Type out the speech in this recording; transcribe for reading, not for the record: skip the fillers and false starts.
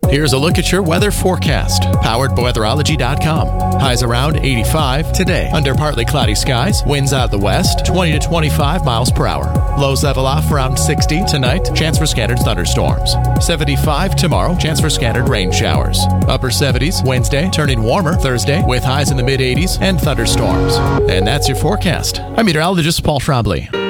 Here's a look at your weather forecast, powered by weatherology.com. Highs around 85 today, under partly cloudy skies, winds out of the west, 20 to 25 miles per hour. Lows level off around 60 tonight, chance for scattered thunderstorms. 75 tomorrow, chance for scattered rain showers. Upper 70s Wednesday, turning warmer Thursday, with highs in the mid 80s and thunderstorms. And that's your forecast. I'm meteorologist Paul Trombley.